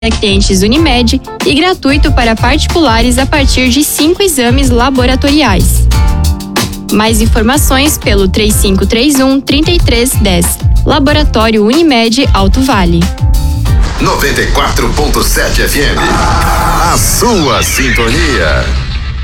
clientes Unimed e gratuito para particulares a partir de 5 exames laboratoriais. Mais informações pelo 3531-3310. Laboratório Unimed Alto Vale. 94.7 FM. A sua sintonia.